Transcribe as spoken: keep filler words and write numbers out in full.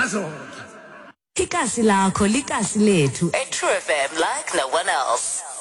Mazola. Ikasi lakho likasi lethu e True F M like no one else.